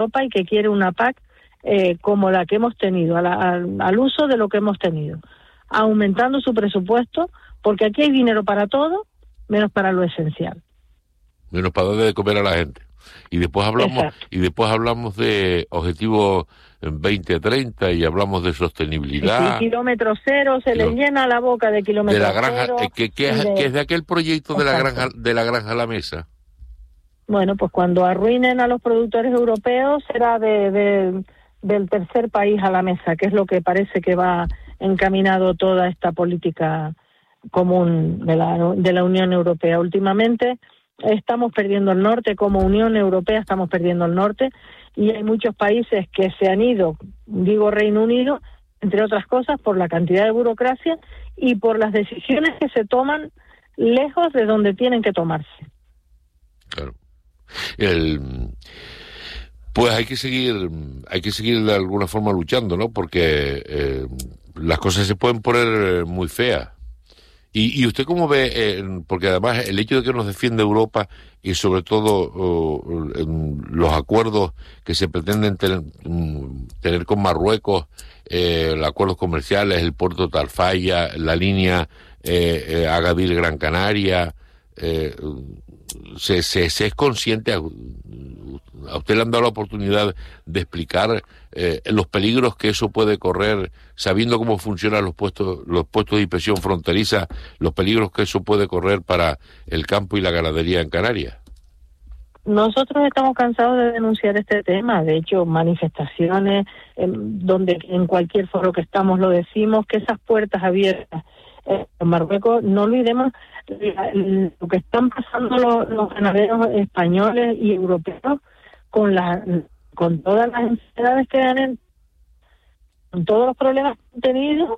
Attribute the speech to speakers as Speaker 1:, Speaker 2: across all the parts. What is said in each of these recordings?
Speaker 1: Europa y que quiere una PAC como la que hemos tenido, al uso de lo que hemos tenido, aumentando su presupuesto, porque aquí hay dinero para todo, menos para lo esencial.
Speaker 2: Menos para darle de comer a la gente. Y después hablamos de objetivos en 2030 y hablamos de sostenibilidad.
Speaker 1: Sí, kilómetro cero, les llena la boca de kilómetro
Speaker 2: de la granja,
Speaker 1: cero.
Speaker 2: ¿Qué es de aquel proyecto de la granja a la mesa?
Speaker 1: Bueno, pues cuando arruinen a los productores europeos será del tercer país a la mesa, que es lo que parece que va encaminado toda esta política común de la Unión Europea. Últimamente estamos perdiendo el norte, como Unión Europea estamos perdiendo el norte, y hay muchos países que se han ido, digo Reino Unido, entre otras cosas, por la cantidad de burocracia y por las decisiones que se toman lejos de donde tienen que tomarse.
Speaker 2: Claro. Pues hay que seguir de alguna forma luchando, ¿no? Porque las cosas se pueden poner muy feas. ¿Y usted cómo ve? Porque además el hecho de que nos defiende Europa y sobre todo los acuerdos que se pretenden tener con Marruecos, los acuerdos comerciales, el puerto de Tarfaya, la línea Agadir-Gran Canaria, se es consciente, a usted le han dado la oportunidad de explicar los peligros que eso puede correr, sabiendo cómo funcionan los puestos de inspección fronteriza, los peligros que eso puede correr para el campo y la ganadería en Canarias.
Speaker 1: Nosotros estamos cansados de denunciar este tema, de hecho manifestaciones, donde en cualquier foro que estamos lo decimos, que esas puertas abiertas en Marruecos, no olvidemos lo que están pasando los ganaderos españoles y europeos con todas las enfermedades que han, con todos los problemas que han tenido,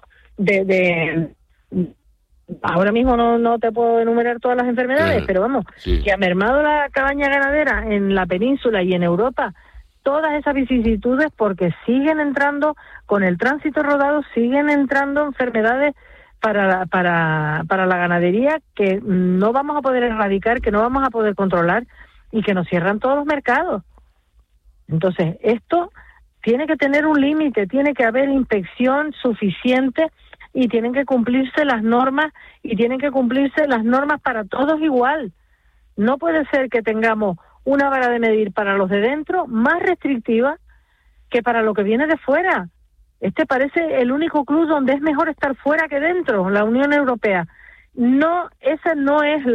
Speaker 1: ahora mismo no te puedo enumerar todas las enfermedades, pero vamos, que ha mermado la cabaña ganadera en la península y en Europa, todas esas vicisitudes, porque siguen entrando, con el tránsito rodado, siguen entrando enfermedades para la ganadería que no vamos a poder erradicar, que no vamos a poder controlar y que nos cierran todos los mercados. Entonces, esto tiene que tener un límite, tiene que haber inspección suficiente y tienen que cumplirse las normas, y tienen que cumplirse las normas para todos igual. No puede ser que tengamos una vara de medir para los de dentro más restrictiva que para lo que viene de fuera. Este parece el único club donde es mejor estar fuera que dentro, la Unión Europea. No, esa no es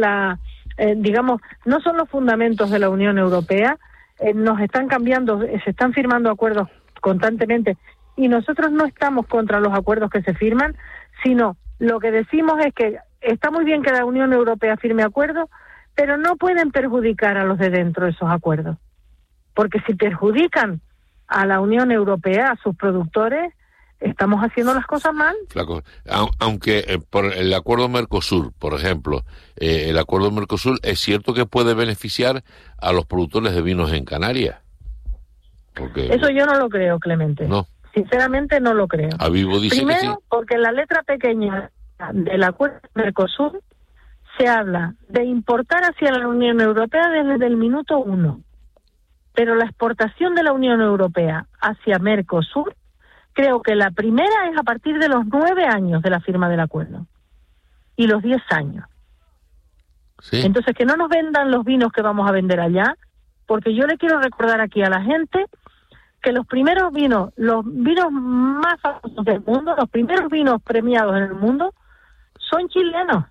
Speaker 1: no son los fundamentos de la Unión Europea. Nos están cambiando, se están firmando acuerdos constantemente y nosotros no estamos contra los acuerdos que se firman, sino lo que decimos es que está muy bien que la Unión Europea firme acuerdos, pero no pueden perjudicar a los de dentro esos acuerdos. Porque si perjudican a la Unión Europea, a sus productores, estamos haciendo las cosas mal.
Speaker 2: Flaco, aunque por el acuerdo Mercosur, por ejemplo, el acuerdo Mercosur es cierto que puede beneficiar a los productores de vinos en Canarias. Porque
Speaker 1: eso yo no lo creo, Clemente.
Speaker 2: No.
Speaker 1: Sinceramente no lo creo.
Speaker 2: A Vivo dice
Speaker 1: primero,
Speaker 2: que sí.
Speaker 1: Porque en la letra pequeña del acuerdo Mercosur se habla de importar hacia la Unión Europea desde el minuto 1. Pero la exportación de la Unión Europea hacia Mercosur, creo que la primera es a partir de los 9 años de la firma del acuerdo y los 10 años.
Speaker 2: Sí.
Speaker 1: Entonces, que no nos vendan los vinos que vamos a vender allá, porque yo le quiero recordar aquí a la gente que los primeros vinos, los vinos más famosos del mundo, los primeros vinos premiados en el mundo, son chilenos.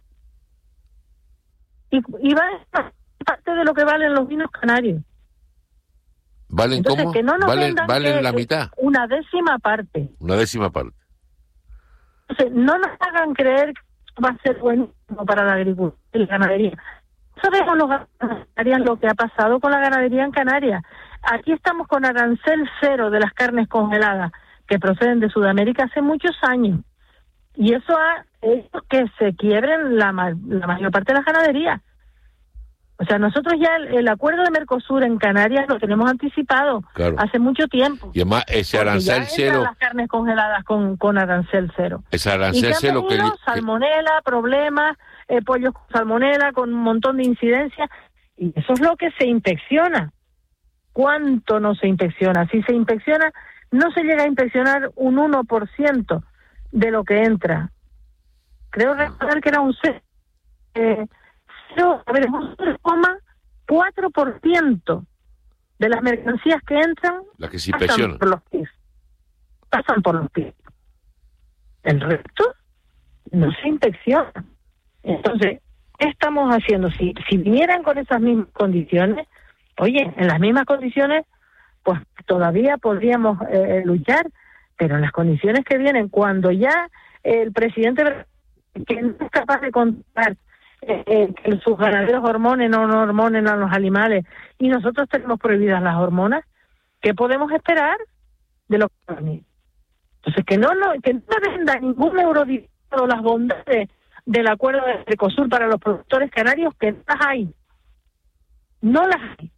Speaker 1: Y van parte de lo que valen los vinos canarios.
Speaker 2: ¿Valen
Speaker 1: entonces,
Speaker 2: cómo?
Speaker 1: Que no nos
Speaker 2: ¿Valen la mitad?
Speaker 1: Una décima parte.
Speaker 2: Una décima parte.
Speaker 1: Entonces, no nos hagan creer que va a ser buenísimo para la agricultura y la ganadería. Sabemos los ganaderias lo que ha pasado con la ganadería en Canarias. Aquí estamos con arancel cero de las carnes congeladas que proceden de Sudamérica hace muchos años. Y eso ha hecho que se quiebren la mayor parte de las ganaderías. O sea, nosotros ya el acuerdo de Mercosur en Canarias lo tenemos anticipado hace mucho tiempo.
Speaker 2: Y además ese arancel cero,
Speaker 1: las carnes congeladas con arancel cero.
Speaker 2: Ese arancel cero que
Speaker 1: salmonela, problemas, pollos con salmonela, con un montón de incidencias, y eso es lo que se inspecciona. ¿cuánto no se inspecciona? Si se inspecciona, no se llega a inspeccionar un 1% de lo que entra. Creo recordar que era un 0,4% de las mercancías que entran
Speaker 2: las que se inspeccionan
Speaker 1: pasan por los pies. El resto no se inspecciona. Entonces, ¿qué estamos haciendo? Si vinieran con esas mismas condiciones, oye, en las mismas condiciones, pues todavía podríamos luchar, pero en las condiciones que vienen, cuando ya el presidente, que no es capaz de controlar que sus ganaderos hormonen o no hormonen a los animales, y nosotros tenemos prohibidas las hormonas, ¿qué podemos esperar de los carnes? Entonces, que no venda ningún eurodiputado las bondades del acuerdo de Mercosur para los productores canarios, que no las hay. No las hay.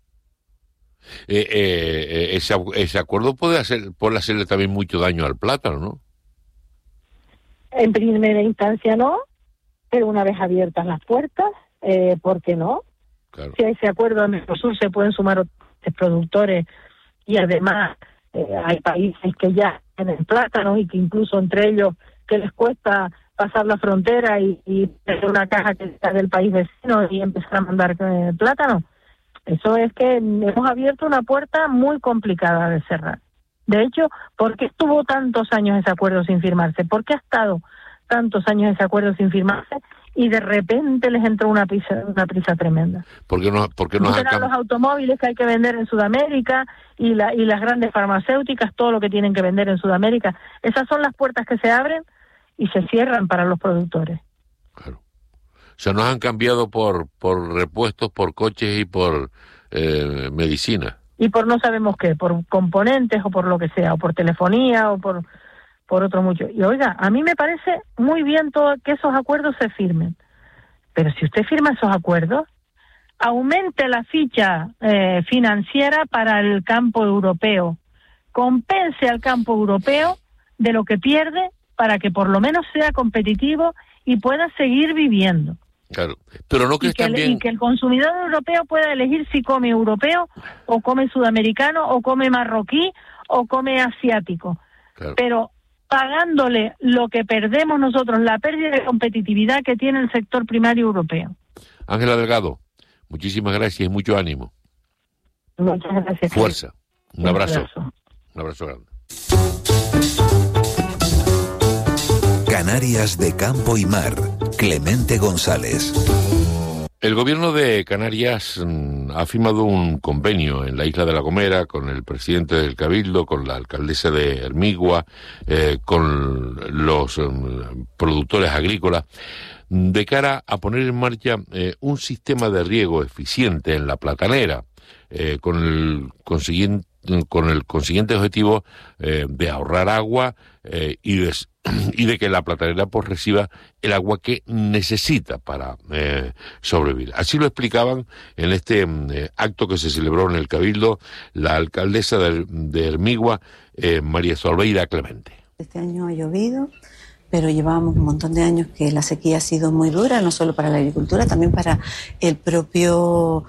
Speaker 2: Ese acuerdo puede hacerle también mucho daño al plátano, ¿no?
Speaker 1: En primera instancia no, pero una vez abiertas las puertas, ¿por qué no?
Speaker 2: Claro.
Speaker 1: Si a ese acuerdo de Mercosur se pueden sumar otros productores, y además hay países que ya tienen plátanos y que incluso entre ellos que les cuesta pasar la frontera y tener una caja que está del país vecino y empezar a mandar plátanos. Eso es que hemos abierto una puerta muy complicada de cerrar. De hecho, ¿por qué estuvo tantos años ese acuerdo sin firmarse? ¿Por qué ha estado tantos años ese acuerdo sin firmarse y de repente les entró una prisa tremenda?
Speaker 2: Porque los
Speaker 1: automóviles que hay que vender en Sudamérica y las grandes farmacéuticas, todo lo que tienen que vender en Sudamérica. Esas son las puertas que se abren y se cierran para los productores.
Speaker 2: Claro. O sea, nos han cambiado por repuestos, por coches y por medicina.
Speaker 1: Y por no sabemos qué, por componentes o por lo que sea, o por telefonía o por otro mucho. Y oiga, a mí me parece muy bien todo que esos acuerdos se firmen. Pero si usted firma esos acuerdos, aumente la ficha financiera para el campo europeo. Compense al campo europeo de lo que pierde para que por lo menos sea competitivo y pueda seguir viviendo.
Speaker 2: Claro, pero no crees también...
Speaker 1: Y que el consumidor europeo pueda elegir si come europeo o come sudamericano o come marroquí o come asiático.
Speaker 2: Claro.
Speaker 1: Pero pagándole lo que perdemos nosotros, la pérdida de competitividad que tiene el sector primario europeo.
Speaker 2: Ángela Delgado, muchísimas gracias y mucho ánimo.
Speaker 1: Muchas gracias.
Speaker 2: Fuerza. Un abrazo. Un abrazo grande.
Speaker 3: Canarias de campo y mar. Clemente González.
Speaker 2: El gobierno de Canarias ha firmado un convenio en la isla de La Gomera con el presidente del Cabildo, con la alcaldesa de Hermigua, con los productores agrícolas, de cara a poner en marcha un sistema de riego eficiente en la platanera, con el consiguiente objetivo de ahorrar agua y de que la platanera pues reciba el agua que necesita para sobrevivir. Así lo explicaban en este acto que se celebró en el Cabildo la alcaldesa de Hermigua, María Solveira Clemente.
Speaker 4: Este año ha llovido, pero llevábamos un montón de años que la sequía ha sido muy dura, no solo para la agricultura, también para el propio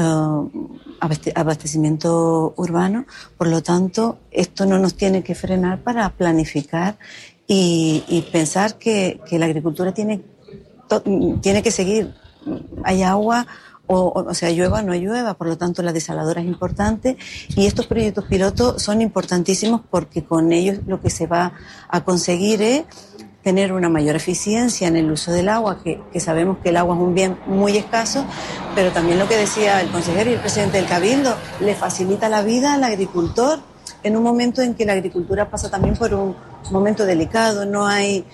Speaker 4: abastecimiento urbano. Por lo tanto, esto no nos tiene que frenar para planificar y pensar que la agricultura tiene que seguir. Hay agua, o sea, llueva o no llueva, por lo tanto la desaladora es importante y estos proyectos piloto son importantísimos porque con ellos lo que se va a conseguir es tener una mayor eficiencia en el uso del agua, que sabemos que el agua es un bien muy escaso, pero también lo que decía el consejero y el presidente del Cabildo, le facilita la vida al agricultor en un momento en que la agricultura pasa también por un momento delicado, no hay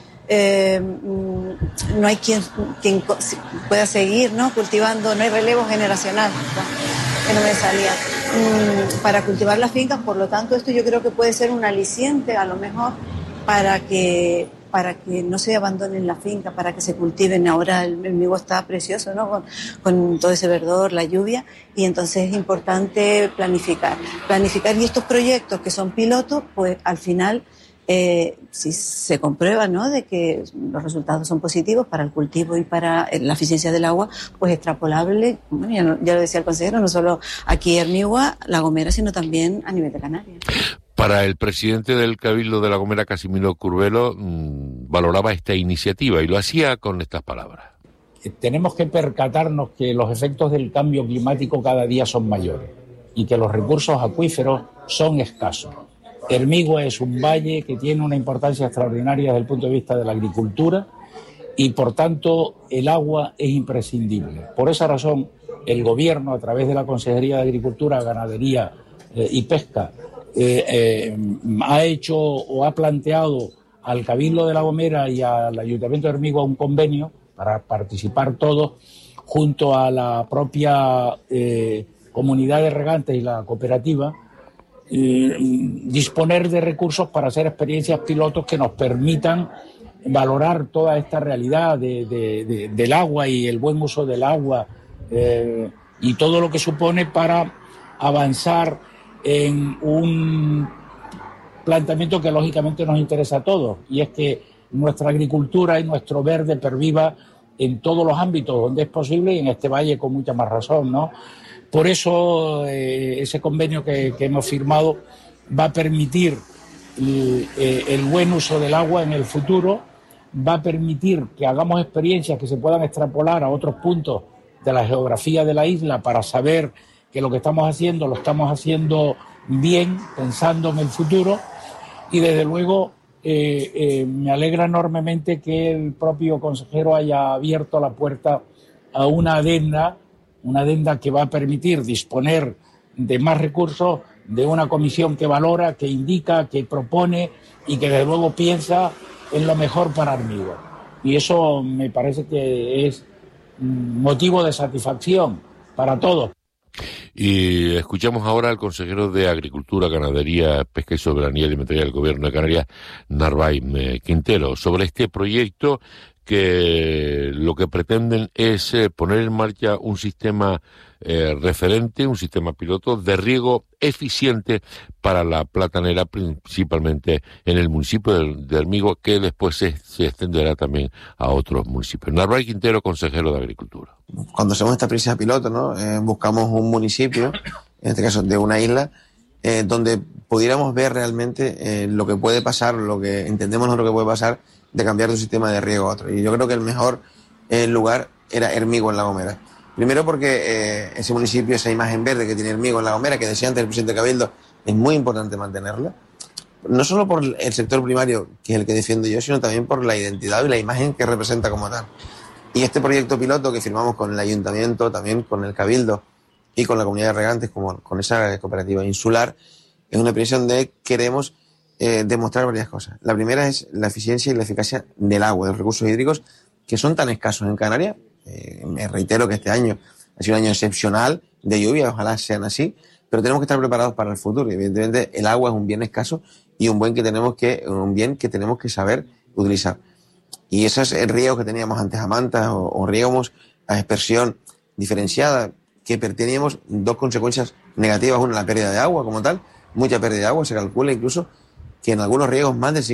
Speaker 4: quien pueda seguir, ¿no?, cultivando, no hay relevo generacional, que no me salía, para cultivar las fincas. Por lo tanto, esto yo creo que puede ser un aliciente a lo mejor para que no se abandonen la finca, para que se cultiven. Ahora el Migo está precioso, ¿no?, con todo ese verdor, la lluvia, y entonces es importante planificar. Y estos proyectos que son pilotos, pues al final si se comprueba, ¿no?, de que los resultados son positivos para el cultivo y para la eficiencia del agua, pues extrapolable, bueno, ya lo decía el consejero, no solo aquí en Hermigua, La Gomera, sino también a nivel de Canarias.
Speaker 2: Para el presidente del Cabildo de La Gomera, Casimiro Curbelo, valoraba esta iniciativa y lo hacía con estas palabras.
Speaker 5: Tenemos que percatarnos que los efectos del cambio climático cada día son mayores y que los recursos acuíferos son escasos. Hermigua es un valle que tiene una importancia extraordinaria desde el punto de vista de la agricultura y, por tanto, el agua es imprescindible. Por esa razón, el Gobierno, a través de la Consejería de Agricultura, Ganadería y Pesca, ha hecho o ha planteado al Cabildo de La Gomera y al Ayuntamiento de Hermigua un convenio para participar todos, junto a la propia comunidad de regantes y la cooperativa, disponer de recursos para hacer experiencias pilotos que nos permitan valorar toda esta realidad del agua y el buen uso del agua y todo lo que supone para avanzar en un planteamiento que lógicamente nos interesa a todos, y es que nuestra agricultura y nuestro verde perviva en todos los ámbitos donde es posible y en este valle con mucha más razón, ¿no? Por eso ese convenio que hemos firmado va a permitir el buen uso del agua en el futuro, va a permitir que hagamos experiencias que se puedan extrapolar a otros puntos de la geografía de la isla para saber que lo que estamos haciendo lo estamos haciendo bien, pensando en el futuro, y desde luego me alegra enormemente que el propio consejero haya abierto la puerta a una adenda que va a permitir disponer de más recursos, de una comisión que valora, que indica, que propone y que desde luego piensa en lo mejor para Hermigua. Y eso me parece que es motivo de satisfacción para todos.
Speaker 2: Y escuchamos ahora al consejero de Agricultura, Ganadería, Pesca y Soberanía Alimentaria del Gobierno de Canarias, Narváez Quintero, sobre este proyecto que lo que pretenden es poner en marcha un sistema referente, un sistema piloto de riego eficiente para la platanera, principalmente en el municipio de Hermigua, que después se extenderá también a otros municipios. Narváez Quintero, consejero de Agricultura.
Speaker 6: Cuando hacemos esta experiencia piloto, ¿no? Buscamos un municipio, en este caso de una isla, donde pudiéramos ver realmente lo que puede pasar, lo que entendemos nosotros que puede pasar de cambiar de un sistema de riego a otro. Y yo creo que el mejor lugar era Hermigua en La Gomera. Primero porque ese municipio, esa imagen verde que tiene Hermigua en La Gomera, que decía antes el presidente Cabildo, es muy importante mantenerla. No solo por el sector primario, que es el que defiendo yo, sino también por la identidad y la imagen que representa como tal. Y este proyecto piloto que firmamos con el Ayuntamiento, también con el Cabildo y con la comunidad de regantes, como con esa cooperativa insular, es una experiencia donde queremos demostrar varias cosas. La primera es la eficiencia y la eficacia del agua, de los recursos hídricos, que son tan escasos en Canarias. Me reitero que este año ha sido un año excepcional de lluvia, ojalá sean así, pero tenemos que estar preparados para el futuro. Y evidentemente el agua es un bien escaso y un bien que tenemos que saber utilizar. Y esos riegos que teníamos antes a mantas o riegos a dispersión diferenciada, que teníamos dos consecuencias negativas. Una, la pérdida de agua como tal, mucha pérdida de agua, se calcula incluso que en algunos riegos más del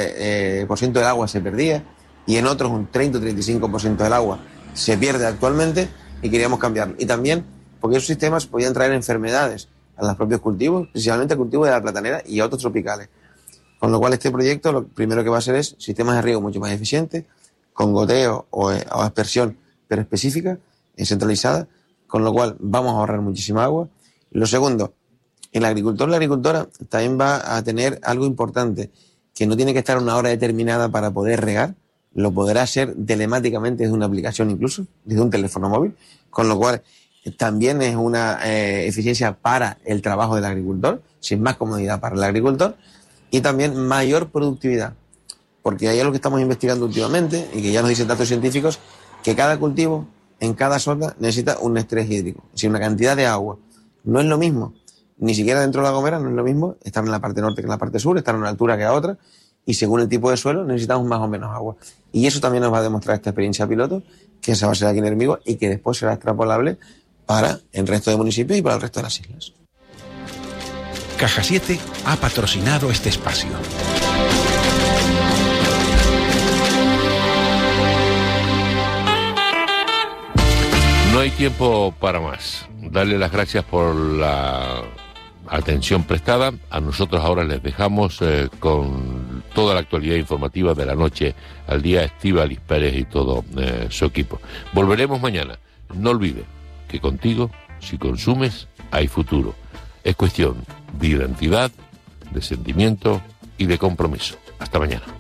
Speaker 6: 50% del agua se perdía y en otros un 30 o 35% del agua se pierde actualmente, y queríamos cambiarlo. Y también porque esos sistemas podían traer enfermedades a los propios cultivos, principalmente al cultivo de la platanera y a otros tropicales. Con lo cual este proyecto lo primero que va a hacer es sistemas de riego mucho más eficientes, con goteo o aspersión, pero específica, centralizada, con lo cual vamos a ahorrar muchísima agua. Lo segundo, el agricultor o la agricultora también va a tener algo importante, que no tiene que estar una hora determinada para poder regar, lo podrá hacer telemáticamente desde una aplicación, incluso desde un teléfono móvil, con lo cual también es una eficiencia para el trabajo del agricultor, sin más comodidad para el agricultor, y también mayor productividad, porque ahí es lo que estamos investigando últimamente y que ya nos dicen datos científicos, que cada cultivo en cada zona necesita un estrés hídrico, es decir, una cantidad de agua. No es lo mismo, ni siquiera dentro de La Gomera no es lo mismo estar en la parte norte que en la parte sur, estar en una altura que a otra, y según el tipo de suelo necesitamos más o menos agua. Y eso también nos va a demostrar esta experiencia piloto, que se va a hacer aquí en Hermigua y que después será extrapolable para el resto de municipios y para el resto de las islas.
Speaker 3: Caja 7 ha patrocinado este espacio.
Speaker 2: No hay tiempo para más. Darle las gracias por la atención prestada. A nosotros ahora les dejamos con toda la actualidad informativa de la noche al día, Estíbaliz Pérez y todo su equipo. Volveremos mañana. No olvide que contigo, si consumes, hay futuro. Es cuestión de identidad, de sentimiento y de compromiso. Hasta mañana.